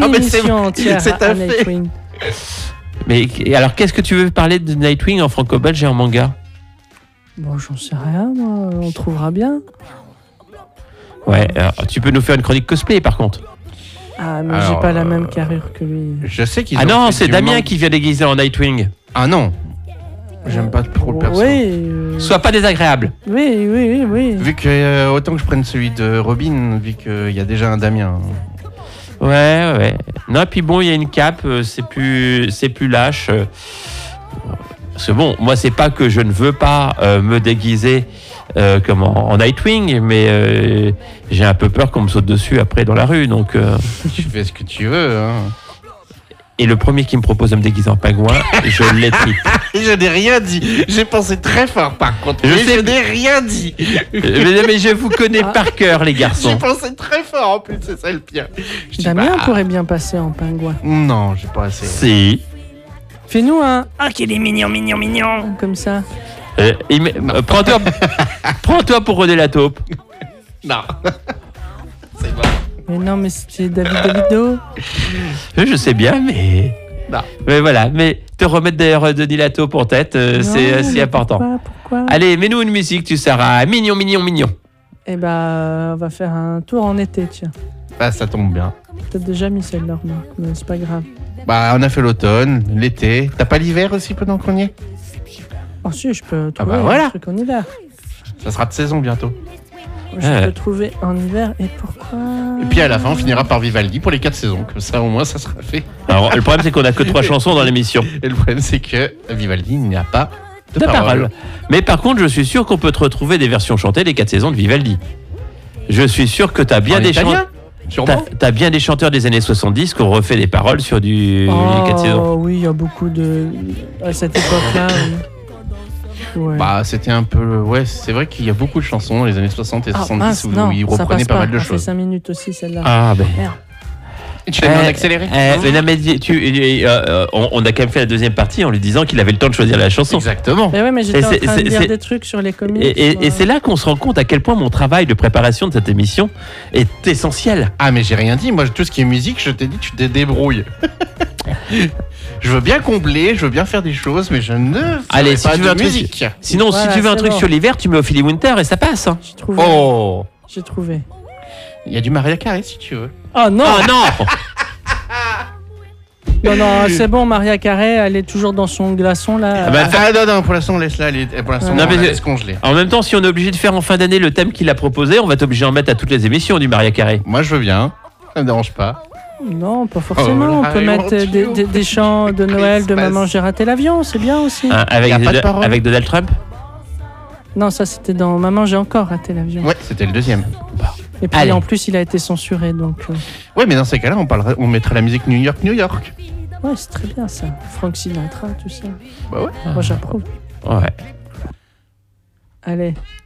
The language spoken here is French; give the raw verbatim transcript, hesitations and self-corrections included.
ah, émission c'est, entière c'est à, à un fait. Nightwing. Mais alors, qu'est-ce que tu veux parler de Nightwing en franco-belge et en manga? Bon, j'en sais rien, moi. On trouvera bien. Ouais, alors, tu peux nous faire une chronique cosplay, par contre. Ah, mais Alors, j'ai pas la euh, même carrure que lui. Je sais qu'ils Ah ont non, fait c'est du Damien man- qui vient déguisé en Nightwing. Ah non, j'aime pas trop le perso. Oui, euh, Sois pas désagréable. oui, oui, oui, oui. Vu que euh, autant que je prenne celui de Robin, vu qu'il y a déjà un Damien. Ouais, ouais. Non, et puis bon, il y a une cape, euh, c'est plus, c'est plus lâche. euh. Parce que bon, moi, c'est pas que je ne veux pas euh, me déguiser euh, comme en, en Nightwing, mais euh, j'ai un peu peur qu'on me saute dessus après dans la rue. Donc, euh, Tu fais ce que tu veux. Hein. et le premier qui me propose de me déguiser en pingouin, je l'étripe. Je n'ai rien dit. J'ai pensé très fort par contre. Je Mais sais- je n'ai rien dit. mais, mais je vous connais Ah. par cœur, les J'ai garçons. pensé très fort en plus, c'est ça le pire. Je dis, Damien bah, pourrait bien passer en pingouin. Non, j'ai pas assez. Si. Fais-nous un. Ah, qu'il est mignon, mignon, mignon. Comme ça. Euh, il me- euh, prends-toi, prends-toi pour René la taupe. Non. C'est bon. Mais non, mais c'est David Davido. Je sais bien, mais. Non. Mais voilà, mais te remettre d'ailleurs Denis la taupe en tête, euh, c'est Non, euh, si mais important. Pourquoi, pourquoi Allez, mets-nous une musique, tu seras mignon, mignon, mignon. Eh ben, on va faire un tour en été, tiens. Bah, ça tombe bien. T'as déjà mis celle-là, remarque, mais c'est pas grave. Bah, on a fait l'automne, l'été. T'as pas l'hiver aussi pendant qu'on y est? Oh si, je peux trouver bah voilà. un truc en hiver. Ça sera de saison bientôt. Je Ouais. peux trouver en hiver, et pourquoi Et puis à la fin, on finira par Vivaldi pour les quatre saisons. Comme ça, au moins, ça sera fait. Alors, le problème, c'est qu'on a que trois chansons dans l'émission. Et le problème, c'est que Vivaldi, il n'y a pas de, De parole. parole. Mais par contre, je suis sûr qu'on peut te retrouver des versions chantées des quatre saisons de Vivaldi. Je suis sûr que t'as bien En des italien, chanteurs. sûrement. T'as, t'as bien des chanteurs des années soixante-dix qui ont refait des paroles sur du Oh les quatre saisons. oui, il y a beaucoup de... À cette époque-là, oui. Ouais. Bah, c'était un peu. Ouais, c'est vrai qu'il y a beaucoup de chansons dans les années soixante et Ah, soixante-dix mince, où non, ils ça reprenaient passe pas mal de On fait choses. cinq minutes aussi, celle-là. Ah ben. Merde. Et tu l'as mis en Eh, accéléré eh, mais non, mais tu, euh, euh, on, on a quand même fait la deuxième partie en lui disant qu'il avait le temps de choisir la chanson. Exactement. Mais ouais, mais j'étais Et en c'est- train de c'est- lire c'est- des trucs sur les comics. Et, et- et voilà. c'est là qu'on se rend compte à quel point mon travail de préparation de cette émission est essentiel. Ah, mais j'ai rien dit. Moi, tout ce qui est musique, je t'ai dit, tu te débrouilles. Je veux bien combler, je veux bien faire des choses, mais je ne ferai Allez, si pas tu veux de un truc- musique. Sinon, Voilà, si tu veux un c'est truc bon. sur l'hiver, tu mets Ophélie Winter et ça passe. hein. J'ai trouvé. Oh J'ai trouvé. Il y a du Maria Carré si tu veux. Oh non, Oh non non, non, c'est bon, Maria Carré, elle est toujours dans son glaçon là. Ah bah, Ah non, non, pour l'instant, laisse-la. elle est- Pour l'instant, Non, on mais la je- laisse congeler. En même temps, si on est obligé de faire en fin d'année le thème qu'il a proposé, on va t'obliger à en mettre à toutes les émissions du Maria Carré. Moi, je veux bien. Ça me dérange pas. Non, pas forcément. Oh, On peut I mettre want des, you. des- des chants de Noël de Christmas. Maman, j'ai raté l'avion, c'est bien aussi. Hein, avec, Y a pas de Donald- parole. avec Donald Trump. Non, ça c'était dans Maman, j'ai encore raté l'avion. Ouais, c'était le deuxième. Et puis Allez. en plus, il a été censuré, donc euh, Ouais, mais dans ces cas-là, on parlerait, on mettrait la musique New York, New York. ouais, c'est très bien ça. Frank Sinatra, tout ça. Bah ouais. Moi, j'approuve. Ouais. Allez,